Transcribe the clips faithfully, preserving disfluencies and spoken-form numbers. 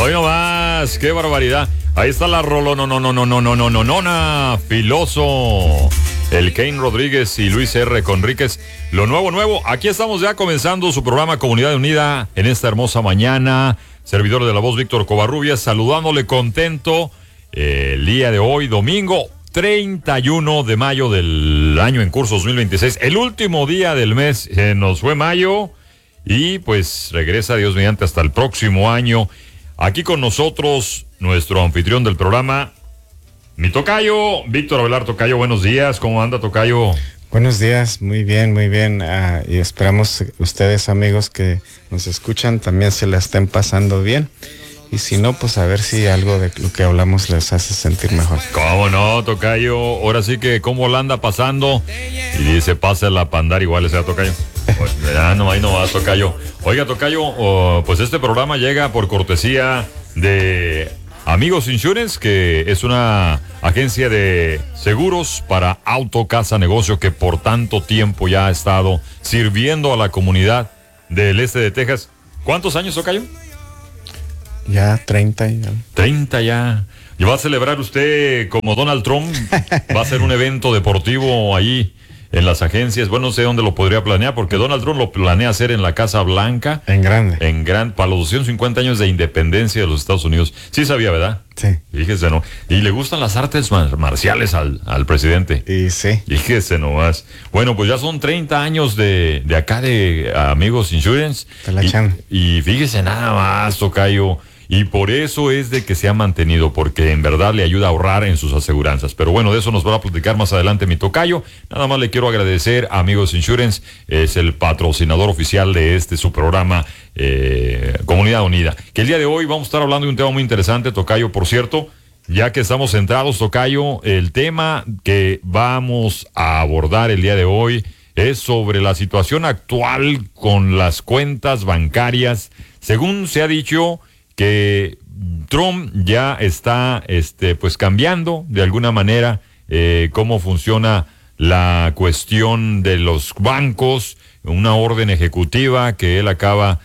Hoy nomás, qué barbaridad. Ahí está la rolo, no, no, no, no, no, no, no, no, no, filoso. El Kane Rodríguez y Luis R. Conríquez. Lo nuevo, nuevo. Aquí estamos ya comenzando su programa Comunidad Unida en esta hermosa mañana. Servidor de la voz, Víctor Covarrubias, saludándole contento eh, el día de hoy, domingo treinta y uno de mayo del año en curso dos mil veintiséis. El último día del mes eh, nos fue mayo y pues regresa Dios mediante hasta el próximo año. Aquí con nosotros, nuestro anfitrión del programa, mi tocayo, Víctor Avelar. Tocayo, buenos días. ¿Cómo anda, tocayo? Buenos días, muy bien, muy bien. Uh, y esperamos ustedes, amigos que nos escuchan, también se la estén pasando bien. Y si no, pues a ver si algo de lo que hablamos les hace sentir mejor. ¿Cómo no, tocayo? Ahora sí que cómo la anda pasando. Y dice, pasa la pandar igual, ese tocayo. Pues, ya no, ahí no va, tocayo. Oiga, tocayo, oh, pues este programa llega por cortesía de Amigos Insurance, que es una agencia de seguros para auto, casa, negocio, que por tanto tiempo ya ha estado sirviendo a la comunidad del este de Texas. ¿Cuántos años, tocayo? Ya treinta ya. treinta ya. ¿Y va a celebrar usted como Donald Trump? ¿Va a hacer un evento deportivo ahí en las agencias? Bueno, no sé dónde lo podría planear, porque Donald Trump lo planea hacer en la Casa Blanca. En grande. En gran, para los doscientos cincuenta años de independencia de los Estados Unidos. Sí sabía, ¿verdad? Sí. Fíjese, ¿no? Y le gustan las artes mar- marciales al, al presidente. Y sí. Fíjese nomás. Bueno, pues ya son treinta años de, de acá de Amigos Insurance. Te la echan. Y, y fíjese nada más, tocayo. Y por eso es de que se ha mantenido, porque en verdad le ayuda a ahorrar en sus aseguranzas. Pero bueno, de eso nos va a platicar más adelante mi tocayo. Nada más le quiero agradecer a Amigos Insurance, es el patrocinador oficial de este su programa eh, Comunidad Unida. Que el día de hoy vamos a estar hablando de un tema muy interesante, tocayo, por cierto. Ya que estamos centrados, tocayo, el tema que vamos a abordar el día de hoy es sobre la situación actual con las cuentas bancarias. Según se ha dicho, que Trump ya está este pues cambiando de alguna manera eh, cómo funciona la cuestión de los bancos, una orden ejecutiva que él acaba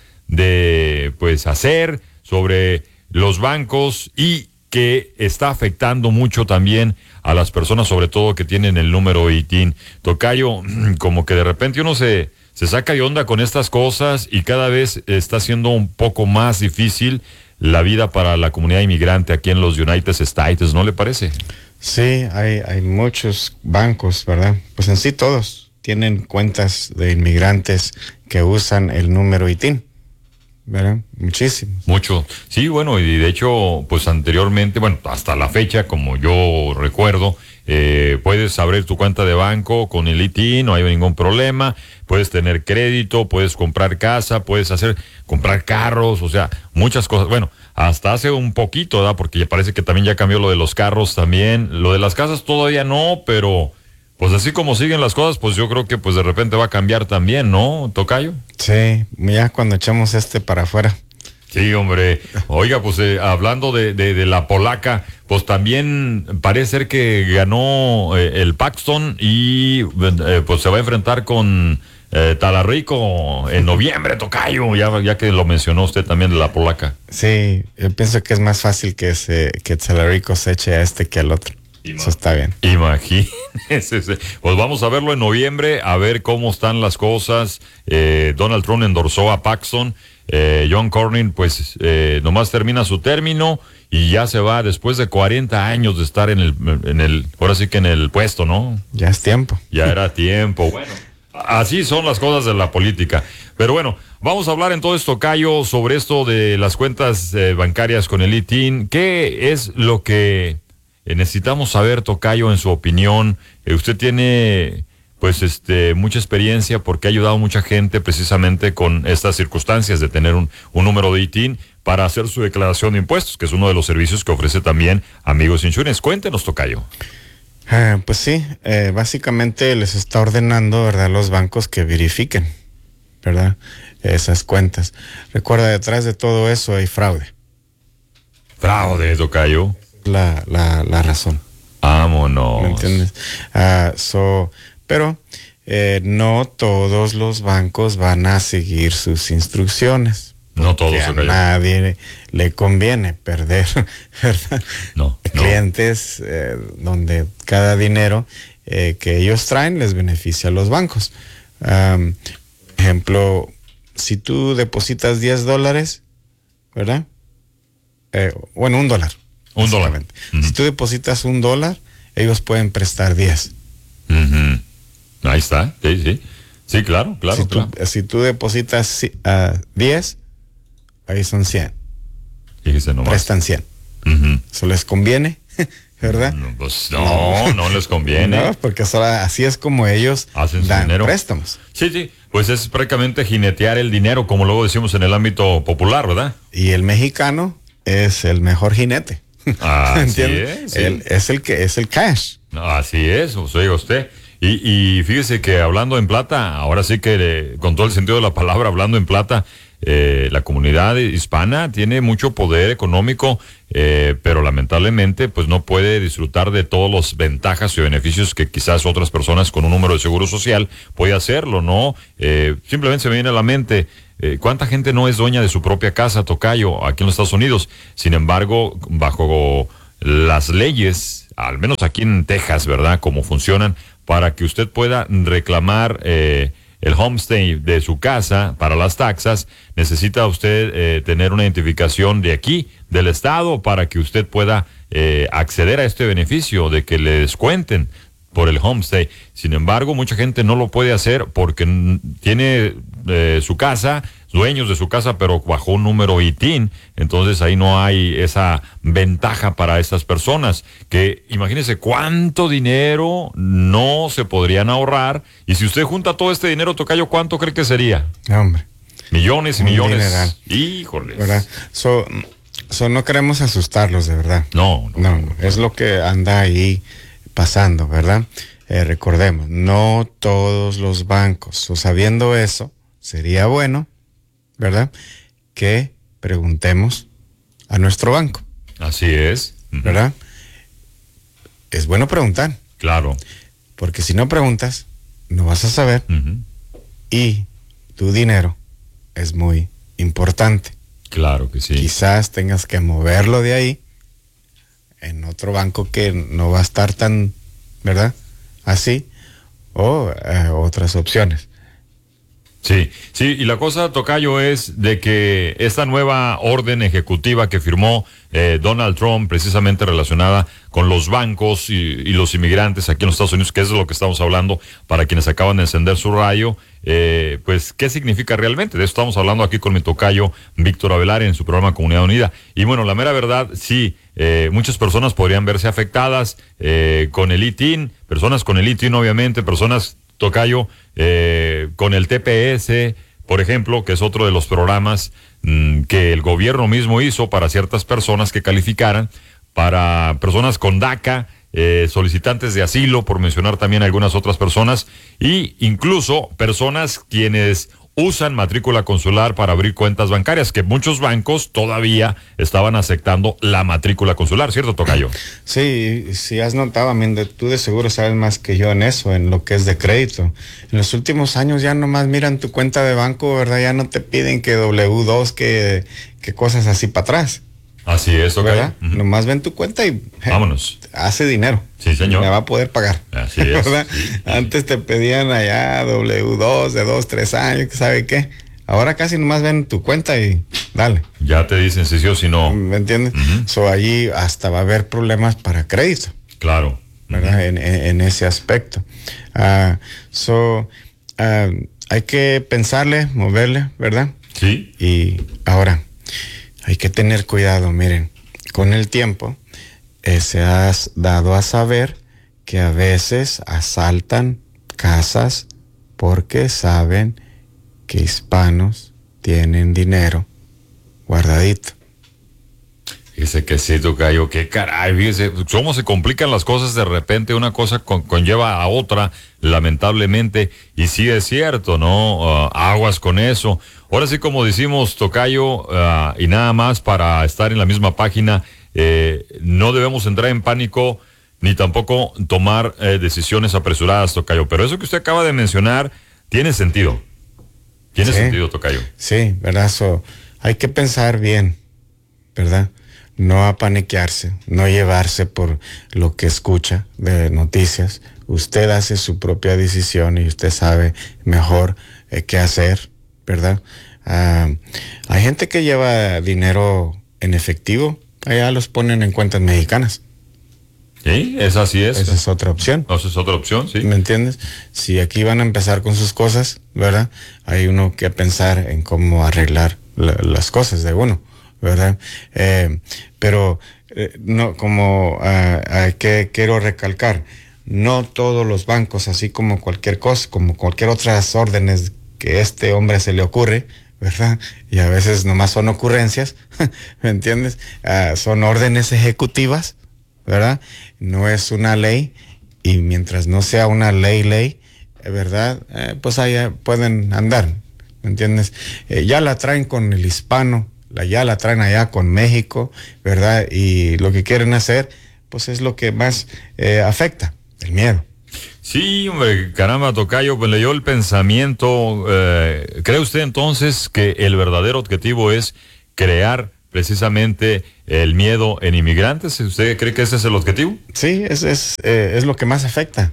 de pues hacer sobre los bancos y que está afectando mucho también a las personas, sobre todo que tienen el número I T I N. Tocayo, como que de repente uno se se saca de onda con estas cosas y cada vez está siendo un poco más difícil la vida para la comunidad inmigrante aquí en los United States, ¿no le parece? Sí, hay, hay muchos bancos, ¿verdad? Pues en sí todos tienen cuentas de inmigrantes que usan el número I T I N, ¿verdad? Muchísimos. Mucho. Sí, bueno, y de hecho, pues anteriormente, bueno, hasta la fecha, como yo recuerdo, eh, puedes abrir tu cuenta de banco con el I T I N, no hay ningún problema, puedes tener crédito, puedes comprar casa, puedes hacer, comprar carros, o sea, muchas cosas. Bueno, hasta hace un poquito, ¿verdad? Porque ya parece que también ya cambió lo de los carros también, lo de las casas todavía no, pero pues así como siguen las cosas, pues yo creo que pues de repente va a cambiar también, ¿no, tocayo? Sí, ya cuando echamos este para afuera. Sí, hombre. Oiga, pues eh, hablando de, de, de la polaca, pues también parece ser que ganó eh, el Paxton y eh, pues se va a enfrentar con eh, Talarico en noviembre, tocayo, ya, ya que lo mencionó usted también de la polaca. Sí, yo pienso que es más fácil que se que Talarico se eche a este que al otro. Ima- Eso está bien. Imagínese. Pues vamos a verlo en noviembre, a ver cómo están las cosas. Eh, Donald Trump endorsó a Paxton. Eh, John Cornyn, pues, eh, nomás termina su término y ya se va después de cuarenta años de estar en el, en el, ahora sí que en el puesto, ¿no? Ya es tiempo. Ya era tiempo. Bueno, así son las cosas de la política. Pero bueno, vamos a hablar en todo esto, Cayo, sobre esto de las cuentas eh, bancarias con el I T I N. ¿Qué es lo que necesitamos saber, tocayo, en su opinión? Eh, usted tiene pues este mucha experiencia porque ha ayudado a mucha gente precisamente con estas circunstancias de tener un, un número de I T I N para hacer su declaración de impuestos, que es uno de los servicios que ofrece también Amigos Insurance. Cuéntenos, tocayo. Ah, pues sí, eh, básicamente les está ordenando, ¿verdad?, los bancos que verifiquen, ¿verdad?, esas cuentas. Recuerda, detrás de todo eso hay fraude. Fraude, tocayo. La, la, la razón. Vámonos. ¿Me entiendes? Ah, so, pero eh, no todos los bancos van a seguir sus instrucciones, No todos. A nadie le conviene perder, ¿verdad? No. Clientes no. Eh, donde cada dinero eh, que ellos traen les beneficia a los bancos. Um, ejemplo, si tú depositas diez dólares, ¿verdad? Eh, bueno, un dólar. Un dólar. Uh-huh. Si tú depositas un dólar, ellos pueden prestar diez. Uh-huh. Ahí está, sí, sí. Sí, claro, claro. Si, claro. Tú, si tú depositas uh, diez, ahí son cien. Fíjese nomás. Prestan cien. Uh-huh. ¿Eso les conviene? ¿Verdad? No, pues no, no, no les conviene. No, porque solo así es como ellos hacen dan dinero. préstamos. Sí, sí, pues es prácticamente jinetear el dinero, como luego decimos en el ámbito popular, ¿verdad? Y el mexicano es el mejor jinete. Así es. Sí. El, es el que es el cash. Así es, oiga usted. Y, y fíjese que hablando en plata, ahora sí que eh, con todo el sentido de la palabra, hablando en plata, eh, la comunidad hispana tiene mucho poder económico, eh, pero lamentablemente pues no puede disfrutar de todas las ventajas y beneficios que quizás otras personas con un número de seguro social puede hacerlo, ¿no? Eh, simplemente se me viene a la mente, eh, ¿cuánta gente no es dueña de su propia casa, tocayo, aquí en los Estados Unidos? Sin embargo, bajo las leyes, al menos aquí en Texas, ¿verdad?, cómo funcionan, para que usted pueda reclamar eh, el homestay de su casa para las taxas, necesita usted eh, tener una identificación de aquí, del estado, para que usted pueda eh, acceder a este beneficio de que le descuenten por el homestay. Sin embargo, mucha gente no lo puede hacer porque tiene eh, su casa, dueños de su casa, pero bajo un número I T I N, entonces ahí no hay esa ventaja para estas personas, que imagínense cuánto dinero no se podrían ahorrar, y si usted junta todo este dinero, tocayo, ¿cuánto cree que sería? Hombre. Millones y Un millones. dineral. Híjoles. ¿Verdad? So, so no queremos asustarlos, de verdad. No, no, no, es lo que anda ahí pasando, ¿verdad? Eh, recordemos, no todos los bancos, o sabiendo eso, sería bueno, ¿verdad?, que preguntemos a nuestro banco. Así es. Uh-huh. ¿Verdad? Es bueno preguntar. Claro. Porque si no preguntas, no vas a saber. Uh-huh. Y tu dinero es muy importante. Claro que sí. Quizás tengas que moverlo de ahí en otro banco que no va a estar tan, ¿verdad?, así, o eh, otras opciones. Sí, sí, y la cosa, tocayo, es de que esta nueva orden ejecutiva que firmó eh, Donald Trump, precisamente relacionada con los bancos y, y los inmigrantes aquí en los Estados Unidos, que es de lo que estamos hablando para quienes acaban de encender su radio, eh, pues, ¿qué significa realmente? De eso estamos hablando aquí con mi tocayo Víctor Avelar en su programa Comunidad Unida. Y bueno, la mera verdad, sí, eh, muchas personas podrían verse afectadas eh, con el I T I N, personas con el I T I N obviamente, personas, tocayo, eh, con el T P S, por ejemplo, que es otro de los programas mmm, que el gobierno mismo hizo para ciertas personas que calificaran, para personas con DACA, eh, solicitantes de asilo, por mencionar también algunas otras personas, y incluso personas quienes usan matrícula consular para abrir cuentas bancarias, que muchos bancos todavía estaban aceptando la matrícula consular, ¿cierto, tocayo? Sí, sí has notado, Aminde, tú de seguro sabes más que yo en eso, en lo que es de crédito. En los últimos años ya nomás miran tu cuenta de banco, ¿verdad? Ya no te piden que doble u dos, que, que cosas así para atrás. Así es, tocayo. ¿Verdad? Uh-huh. Nomás ven tu cuenta y vámonos. Hace dinero. Sí, señor. Me va a poder pagar. Así es. ¿Verdad? Sí, sí. Antes te pedían allá doble u dos de dos, tres años, ¿sabe qué? Ahora casi nomás ven tu cuenta y dale. Ya te dicen si sí o si no. ¿Me entiendes? Uh-huh. So allí hasta va a haber problemas para crédito. Claro. ¿Verdad? Uh-huh. En, en, en ese aspecto. Uh, so, uh, hay que pensarle, moverle, ¿verdad? Sí. Y ahora, hay que tener cuidado, miren, con el tiempo eh, se ha dado a saber que a veces asaltan casas porque saben que hispanos tienen dinero guardadito. Fíjese que sí, tocayo, qué caray, fíjese, cómo se complican las cosas de repente, una cosa con, conlleva a otra, lamentablemente, y sí es cierto, ¿no? Uh, aguas con eso. Ahora sí, como decimos, tocayo, uh, y nada más para estar en la misma página, eh, no debemos entrar en pánico, ni tampoco tomar eh, decisiones apresuradas, tocayo, pero eso que usted acaba de mencionar, tiene sentido. Tiene sí, sentido, tocayo. Sí, ¿verdad? So, uh, hay que pensarle, moverle, ¿verdad? Y ahora, hay que tener cuidado, miren, con el tiempo eh, se ha dado a saber que a veces asaltan casas porque saben que hispanos tienen dinero guardadito. hay que pensar bien, ¿verdad? No apaniquearse, no llevarse por lo que escucha de noticias. Usted hace su propia decisión y usted sabe mejor eh, qué hacer, ¿verdad? Uh, hay gente que lleva dinero en efectivo, allá los ponen en cuentas mexicanas. Sí, esa sí es. Esa es otra opción. Esa es otra opción, sí. ¿Me entiendes? Si aquí van a empezar con sus cosas, ¿verdad? Hay uno que pensar en cómo arreglar la, las cosas de uno, ¿verdad? Eh, pero, eh, no, como uh, uh, que quiero recalcar, no todos los bancos, así como cualquier cosa, como cualquier otras órdenes que este hombre se le ocurre, ¿verdad? Y a veces nomás son ocurrencias, ¿me entiendes? Uh, son órdenes ejecutivas, ¿verdad? No es una ley, y mientras no sea una ley, ley, ¿verdad? Eh, pues ahí pueden andar, ¿me entiendes? Eh, ya la traen con el hispano, la, ya la traen allá con México, ¿verdad? Y lo que quieren hacer, pues es lo que más eh, afecta, el miedo. Sí, hombre, caramba, tocayo, pues leyó el pensamiento. Eh, ¿Cree usted entonces que el verdadero objetivo es crear precisamente el miedo en inmigrantes? ¿Usted cree que ese es el objetivo? Sí, es, es, eh, es lo que más afecta.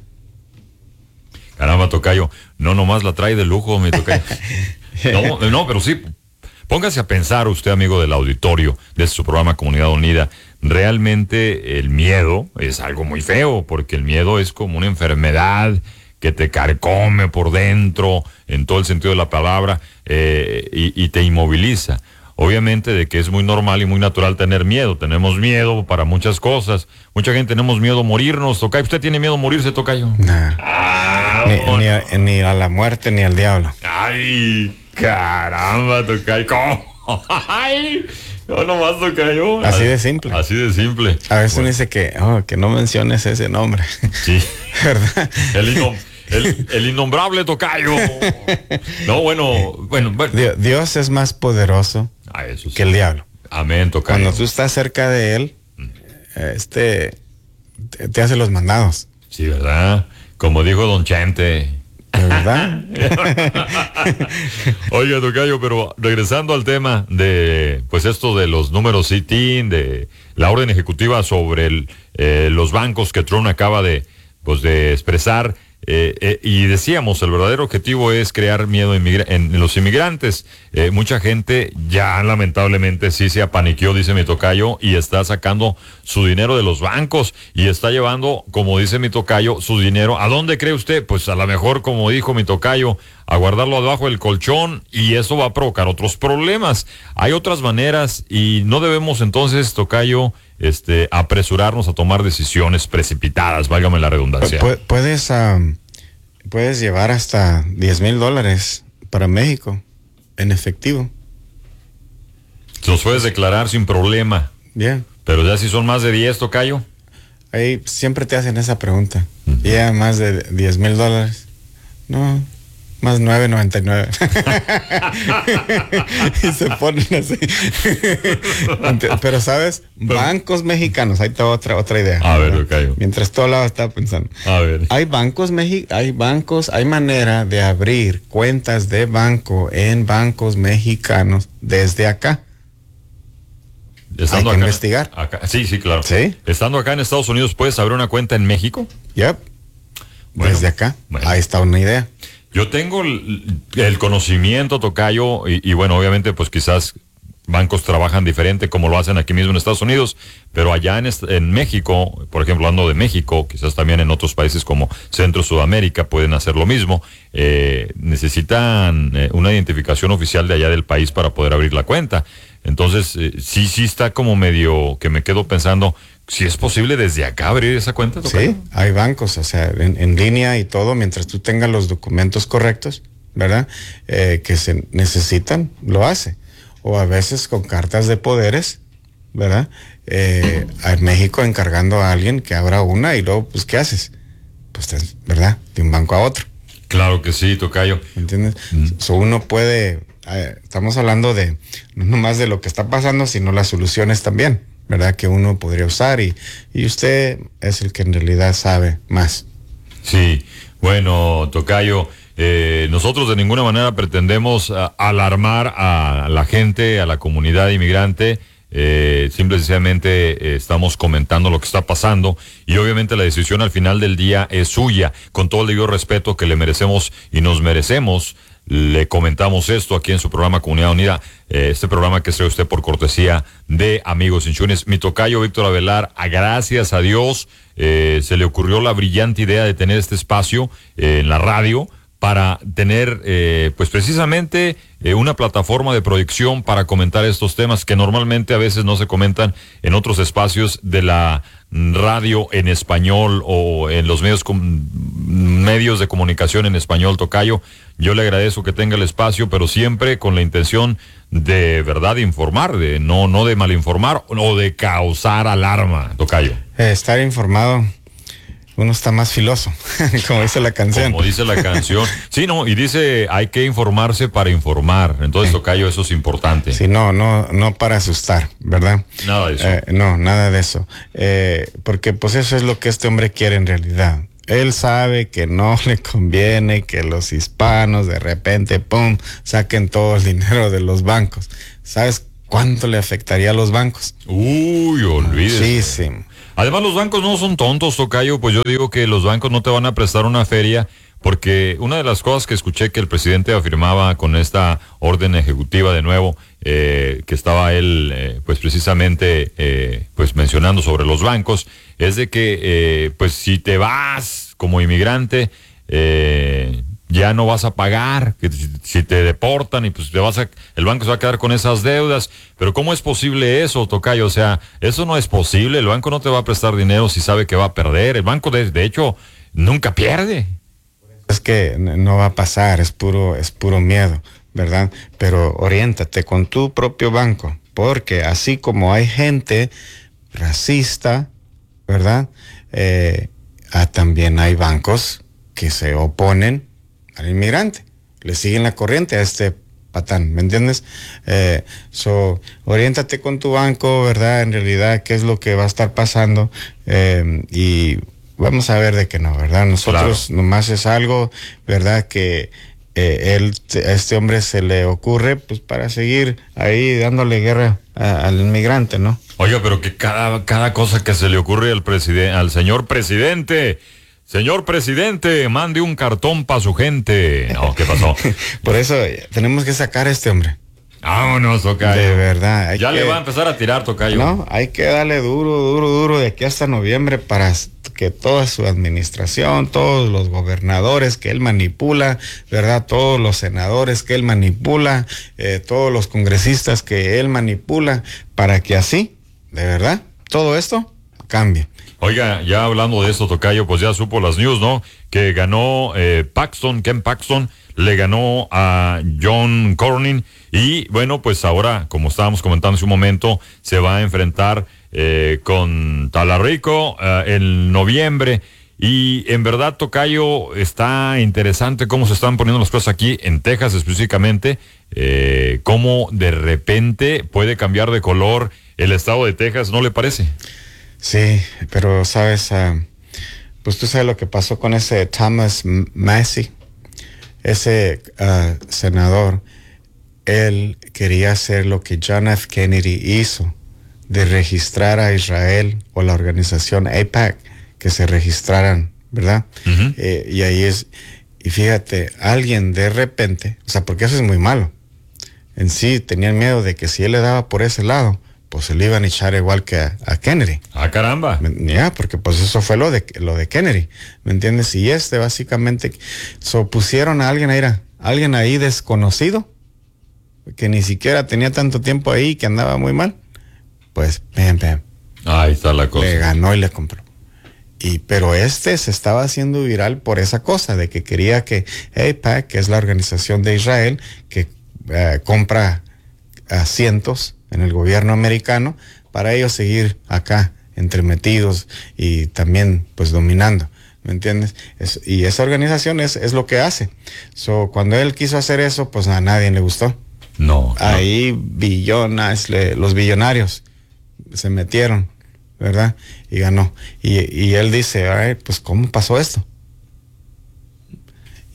Caramba, tocayo, no nomás la trae de lujo, mi tocayo. No, no, pero sí, póngase a pensar usted, amigo del auditorio de su programa Comunidad Unida. Realmente el miedo es algo muy feo, porque el miedo es como una enfermedad que te carcome por dentro, en todo el sentido de la palabra, eh, y, y te inmoviliza. Obviamente de que es muy normal y muy natural tener miedo. Tenemos miedo para muchas cosas. Mucha gente tenemos miedo a morirnos, tocayo. ¿Usted tiene miedo a morirse, tocayo? Nah. Ah, ni, bueno. ni, a, ni a la muerte ni al diablo. Ay, caramba, tocayo. ¿Cómo? Ay, no nomás, tocayo. Así de simple. Así de simple. A veces bueno. uno dice que, oh, que no menciones ese nombre. Sí. ¿Verdad? El, innom el, el innombrable tocayo. No, bueno, bueno, bueno. Dios, Dios es más poderoso Ah, eso sí. que el diablo. Amén, tocayo. Cuando tú estás cerca de él, este te, te hace los mandados. Sí, ¿verdad? Como dijo Don Chente. ¿Verdad? Oiga, tocayo, pero regresando al tema de, pues esto de los números C T I N, de la orden ejecutiva sobre el, eh, los bancos que Trump acaba de, pues de expresar, eh, eh, y decíamos, el verdadero objetivo es crear miedo en, en los inmigrantes. Eh, mucha gente ya lamentablemente sí se apaniqueó, dice mi tocayo, y está sacando su dinero de los bancos y está llevando, como dice mi tocayo, su dinero. ¿A dónde cree usted? Pues a lo mejor, como dijo mi tocayo, a guardarlo debajo del colchón, y eso va a provocar otros problemas. Hay otras maneras y no debemos entonces, tocayo, este, apresurarnos a tomar decisiones precipitadas, válgame la redundancia. Pu puedes, um, puedes llevar hasta diez mil dólares para México en efectivo. Se los puedes declarar sin problema. Bien. Pero ya si son más de diez, tocayo. Ahí siempre te hacen esa pregunta. Uh-huh. ¿Ya más de diez mil dólares? No, más nueve noventa y nueve. Y se ponen así. Pero sabes, bancos mexicanos, ahí está otra otra idea. A ver, tocayo. Mientras todo lado estaba pensando. A ver. Hay bancos mexi hay bancos, hay manera de abrir cuentas de banco en bancos mexicanos desde acá. Estando hay que acá, investigar. Acá, sí, sí, claro. ¿Sí? Estando acá en Estados Unidos, ¿puedes abrir una cuenta en México? Yep. Bueno, desde acá. Bueno. Ahí está una idea. Yo tengo el, el conocimiento, tocayo, y, y bueno, obviamente, pues quizás bancos trabajan diferente como lo hacen aquí mismo en Estados Unidos, pero allá en, en México, por ejemplo, hablando de México, quizás también en otros países como Centro Sudamérica pueden hacer lo mismo, eh, necesitan eh, una identificación oficial de allá del país para poder abrir la cuenta. Entonces, eh, sí, sí está como medio que me quedo pensando, si es posible desde acá abrir esa cuenta, tocayo. Sí, hay bancos, o sea, en, en línea y todo, mientras tú tengas los documentos correctos, ¿verdad? Eh, que se necesitan, lo hace. O a veces con cartas de poderes, ¿verdad? Eh, en México encargando a alguien que abra una y luego, pues, ¿qué haces? Pues, te, ¿verdad? De un banco a otro. Claro que sí, tocayo. ¿Entiendes? Mm. So, uno puede, eh, estamos hablando de, no nomás de lo que está pasando, sino las soluciones también, ¿verdad? Que uno podría usar y, y usted es el que en realidad sabe más. Sí, bueno, tocayo, Eh, nosotros de ninguna manera pretendemos uh, alarmar a la gente, a la comunidad inmigrante. Eh, simple y sencillamente eh, estamos comentando lo que está pasando y obviamente la decisión al final del día es suya, con todo el debido respeto que le merecemos y nos merecemos. Le comentamos esto aquí en su programa Comunidad Unida, eh, este programa que trae usted por cortesía de Amigos Insurance. Mi tocayo Víctor Avelar, a gracias a Dios, eh, se le ocurrió la brillante idea de tener este espacio eh, en la radio para tener, eh, pues precisamente, eh, una plataforma de proyección para comentar estos temas que normalmente a veces no se comentan en otros espacios de la radio en español o en los medios, medios de comunicación en español, tocayo. Yo le agradezco que tenga el espacio, pero siempre con la intención de verdad informar, de no, no de malinformar o de causar alarma, tocayo. Eh, estar informado. Uno está más filoso, como dice la canción. Como dice la canción. Sí, no, y dice, hay que informarse para informar. Entonces, sí. Tocayo, eso es importante. Sí, no, no, no para asustar, ¿verdad? Nada de eso. Eh, no, nada de eso. Eh, porque pues eso es lo que este hombre quiere en realidad. Él sabe que no le conviene que los hispanos de repente, pum, saquen todo el dinero de los bancos. ¿Sabes cuánto le afectaría a los bancos? Uy, olvídese. Sí, sí. Además, los bancos no son tontos, tocayo, pues yo digo que los bancos no te van a prestar una feria, porque una de las cosas que escuché que el presidente afirmaba con esta orden ejecutiva de nuevo, eh, que estaba él, eh, pues precisamente, eh, pues mencionando sobre los bancos, es de que, eh, pues si te vas como inmigrante, eh, ya no vas a pagar, que si, si te deportan y pues te vas a, el banco se va a quedar con esas deudas. Pero ¿cómo es posible eso, tocayo? O sea, eso no es posible. El banco no te va a prestar dinero si sabe que va a perder. El banco de, de hecho nunca pierde. Es que no va a pasar, es puro, es puro miedo, ¿verdad? Pero oriéntate con tu propio banco, porque así como hay gente racista, ¿verdad? Eh, ah, también hay bancos que se oponen al inmigrante, le siguen la corriente a este patán, ¿me entiendes? Eh, so, oriéntate con tu banco, ¿verdad? En realidad, ¿qué es lo que va a estar pasando? Eh, y vamos a ver de que no, ¿verdad? Nosotros claro. Nomás es algo, ¿verdad? Que eh, él, a este hombre se le ocurre, pues para seguir ahí dándole guerra a, al inmigrante, ¿no? Oiga, pero que cada, cada cosa que se le ocurre al presidente, al señor presidente... Señor presidente, mande un cartón para su gente. No, ¿qué pasó? Por eso tenemos que sacar a este hombre. Vámonos, tocayo. De verdad. Ya que, le va a empezar a tirar, tocayo. No, hay que darle duro, duro, duro de aquí hasta noviembre para que toda su administración, todos los gobernadores que él manipula, ¿verdad? Todos los senadores que él manipula, eh, todos los congresistas que él manipula, para que así, de verdad, todo esto cambie. Oiga, ya hablando de esto, tocayo, pues ya supo las news, ¿no? Que ganó eh, Paxton, Ken Paxton, le ganó a John Cornyn y bueno, pues ahora, como estábamos comentando hace un momento, se va a enfrentar eh, con Talarico eh, en noviembre. Y en verdad, tocayo, está interesante cómo se están poniendo las cosas aquí en Texas específicamente, eh, cómo de repente puede cambiar de color el estado de Texas, ¿no le parece? Sí, pero sabes, uh, pues tú sabes lo que pasó con ese Thomas Massie, ese uh, senador. Él quería hacer lo que John F. Kennedy hizo, de registrar a Israel o la organización A I P A C, que se registraran, ¿verdad? Uh-huh. Eh, y ahí es, y fíjate, alguien de repente, o sea, porque eso es muy malo. En sí, tenían miedo de que si él le daba por ese lado, pues se le iban a echar igual que a, a Kennedy. Ah, caramba. Ya, yeah, porque pues eso fue lo de lo de Kennedy, ¿me entiendes? Y este básicamente so, pusieron a alguien ahí, a alguien ahí desconocido, que ni siquiera tenía tanto tiempo ahí, que andaba muy mal. Pues, pam, pam. Ahí está la cosa. Le ganó y le compró. Y, pero este se estaba haciendo viral por esa cosa, de que quería que A I P A C, que es la organización de Israel, que uh, compra asientos en el gobierno americano, para ellos seguir acá entremetidos y también pues dominando, ¿me entiendes? Es, y esa organización es, es lo que hace. So, cuando él quiso hacer eso, pues a nadie le gustó. No. Ahí no. billonas, le, los billonarios se metieron, ¿verdad? Y ganó. Y, y él dice, ay, pues ¿cómo pasó esto?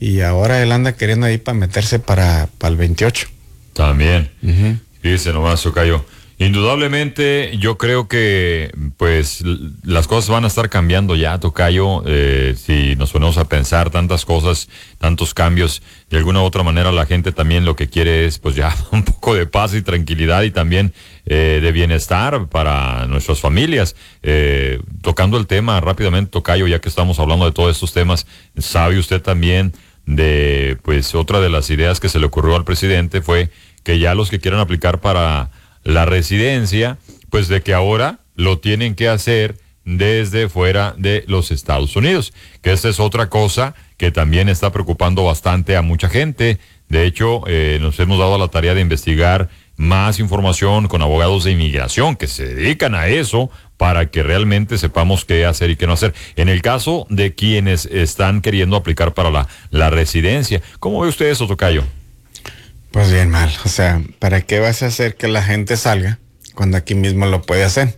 y ahora él anda queriendo ahí para meterse para, para el veintiocho. También. Uh-huh. Dice nomás, tocayo. Indudablemente, yo creo que pues las cosas van a estar cambiando ya, tocayo, eh, si nos ponemos a pensar tantas cosas, tantos cambios, de alguna u otra manera la gente también lo que quiere es pues ya un poco de paz y tranquilidad y también eh, de bienestar para nuestras familias. Eh, tocando el tema rápidamente, tocayo, ya que estamos hablando de todos estos temas, ¿sabe usted también de pues otra de las ideas que se le ocurrió al presidente fue que ya los que quieran aplicar para la residencia, pues de que ahora lo tienen que hacer desde fuera de los Estados Unidos, que esta es otra cosa que también está preocupando bastante a mucha gente. De hecho, eh, nos hemos dado la tarea de investigar más información con abogados de inmigración que se dedican a eso para que realmente sepamos qué hacer y qué no hacer. En el caso de quienes están queriendo aplicar para la, la residencia, ¿cómo ve usted eso, tocayo? Pues bien mal, o sea, ¿para qué vas a hacer que la gente salga cuando aquí mismo lo puede hacer?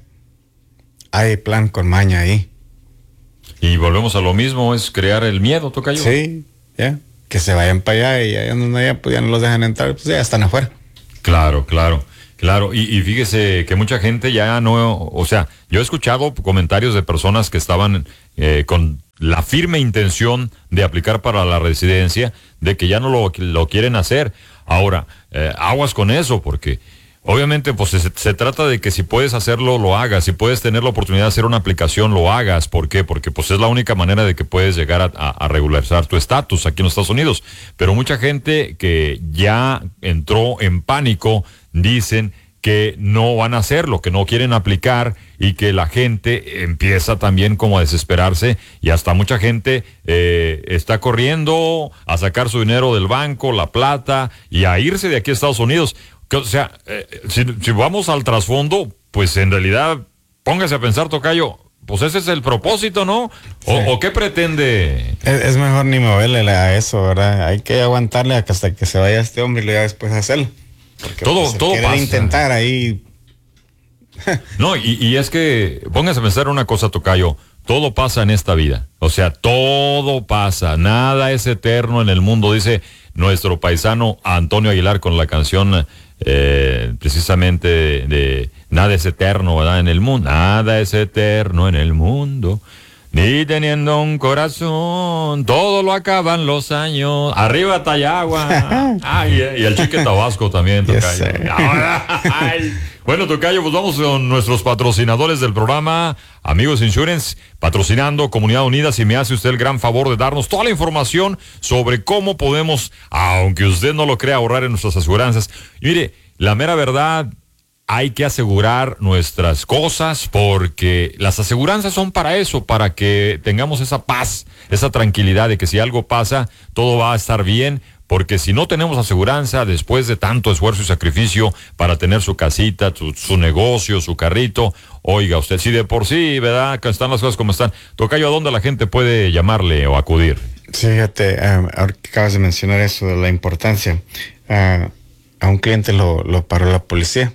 Hay plan con maña ahí. Y volvemos a lo mismo, es crear el miedo, tocayo. Sí, ya, que se vayan para allá y allá donde allá, pues ya no los dejan entrar, pues ya están afuera. Claro, claro, claro, y, y fíjese que mucha gente ya no, o sea, yo he escuchado comentarios de personas que estaban eh, con la firme intención de aplicar para la residencia, de que ya no lo, lo quieren hacer. Ahora, eh, aguas con eso, porque obviamente pues se, se trata de que si puedes hacerlo, lo hagas. Si puedes tener la oportunidad de hacer una aplicación, lo hagas. ¿Por qué? Porque pues es la única manera de que puedes llegar a, a, a regularizar tu estatus aquí en los Estados Unidos. Pero mucha gente que ya entró en pánico, dicen que no van a hacerlo, que no quieren aplicar y que la gente empieza también como a desesperarse y hasta mucha gente eh, está corriendo a sacar su dinero del banco, la plata y a irse de aquí a Estados Unidos. O sea, eh, si, si vamos al trasfondo, pues en realidad póngase a pensar, tocayo, pues ese es el propósito, ¿no? O, sí. ¿O qué pretende? Es, es mejor ni moverle a eso, ¿verdad? Hay que aguantarle hasta que se vaya este hombre y luego después hacerlo. Porque todo, pues, todo pasa. Intentar ahí. No, y, y es que, póngase a pensar una cosa, tocayo, todo pasa en esta vida. O sea, todo pasa, nada es eterno en el mundo, dice nuestro paisano Antonio Aguilar con la canción eh, precisamente de, de nada es eterno, ¿verdad? En el mundo, nada es eterno en el mundo. Ni teniendo un corazón, todo lo acaban los años. Arriba Tayagua. Ay, y el Chique Tabasco también, tocayo. Yes, ay. Bueno, tocayo, pues vamos con nuestros patrocinadores del programa, Amigos Insurance, patrocinando Comunidad Unida. Si me hace usted el gran favor de darnos toda la información sobre cómo podemos, aunque usted no lo crea, ahorrar en nuestras aseguranzas. Y mire, la mera verdad, hay que asegurar nuestras cosas porque las aseguranzas son para eso, para que tengamos esa paz, esa tranquilidad de que si algo pasa, todo va a estar bien, porque si no tenemos aseguranza, después de tanto esfuerzo y sacrificio para tener su casita, su, su negocio, su carrito, oiga usted, si de por sí, ¿verdad?, que están las cosas como están, tocayo, ¿a dónde la gente puede llamarle o acudir? Sí, fíjate, um, ahora que acabas de mencionar eso de la importancia, uh, a un cliente lo, lo paró la policía.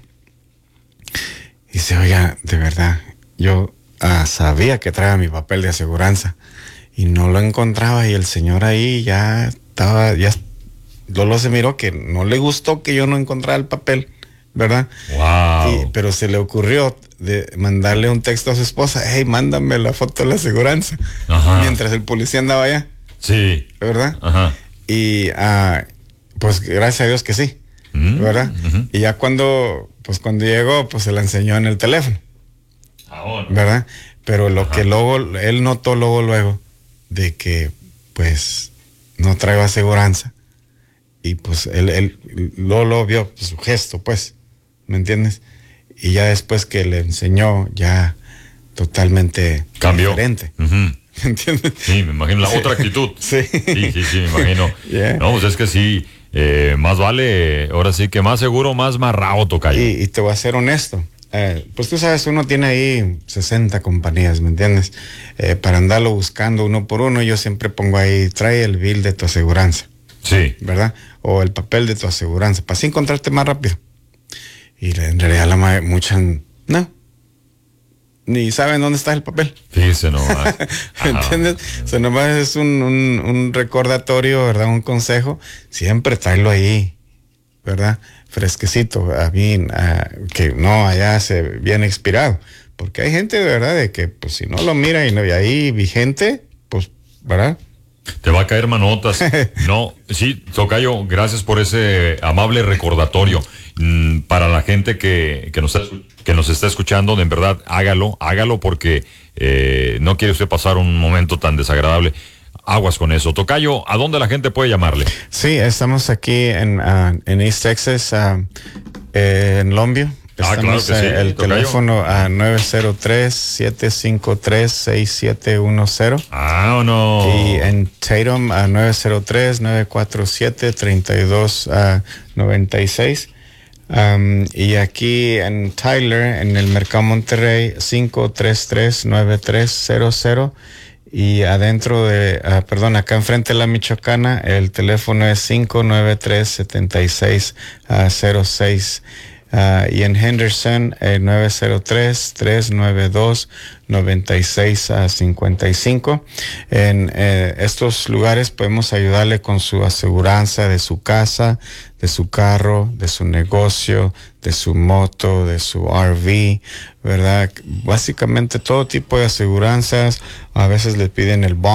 Y dice, oiga, de verdad, yo ah, sabía que traía mi papel de aseguranza y no lo encontraba y el señor ahí ya estaba, ya Lolo se miró que no le gustó que yo no encontrara el papel, ¿verdad? Wow. Y, pero se le ocurrió de mandarle un texto a su esposa, hey, mándame la foto de la aseguranza. Ajá. Mientras el policía andaba allá. Sí. ¿Verdad? Ajá. Y ah, pues gracias a Dios que sí, mm, ¿verdad? Uh-huh. Y ya cuando... Pues cuando llegó, pues se la enseñó en el teléfono. Ahora. ¿Verdad? Pero lo Ajá. que luego, él notó luego, luego, de que, pues, no traía aseguranza. Y pues, él, él luego lo vio, pues, su gesto, pues, ¿me entiendes? Y ya después que le enseñó, ya totalmente cambió. Diferente. Uh-huh. ¿Me entiendes? Sí, me imagino la sí. otra actitud. Sí. Sí, sí, sí, me imagino. Yeah. No, pues es que sí... Eh, más vale, ahora sí que más seguro, más marrao, tocayo. Y, y te voy a ser honesto, eh, pues tú sabes, uno tiene ahí sesenta compañías, ¿me entiendes? Eh, para andarlo buscando uno por uno, yo siempre pongo ahí, trae el bill de tu aseguranza. Sí. ¿Verdad? O el papel de tu aseguranza, para así encontrarte más rápido. Y en realidad la mucha, no, ni saben dónde está el papel. Fíjese nomás. ¿Entiendes? O sea, nomás es un, un, un recordatorio, ¿verdad? Un consejo. Siempre tráelo ahí, ¿verdad? Fresquecito, a mí, a, que no allá se viene expirado. Porque hay gente de verdad de que, pues si no lo mira y no y ahí vigente, pues, ¿verdad? Te va a caer manotas. No, sí, tocayo, gracias por ese amable recordatorio. Mm, para la gente que, que, nos, que nos está escuchando, de verdad, hágalo, hágalo porque eh, no quiere usted pasar un momento tan desagradable. Aguas con eso. Tocayo, ¿a dónde la gente puede llamarle? Sí, estamos aquí en, uh, en East Texas, uh, eh, en Longview. Ah, Estamos, claro que sí, eh, el tocayo. teléfono a nueve cero tres, siete cinco tres, seis siete uno cero. Ah, o no. Y en Tatum a nueve cero tres, nueve cuatro siete, tres dos nueve seis. Um, y aquí en Tyler, en el Mercado Monterrey, cinco tres tres, nueve tres cero cero. Y adentro de, uh, perdón, acá enfrente de la Michoacana, el teléfono es cinco nueve tres, siete seis cero seis. Uh, y en Henderson, eh, nueve cero tres, tres nueve dos, nueve seis cinco cinco. En eh, estos lugares podemos ayudarle con su aseguranza de su casa, de su carro, de su negocio, de su moto, de su R V, ¿verdad? Básicamente todo tipo de aseguranzas. A veces le piden el bond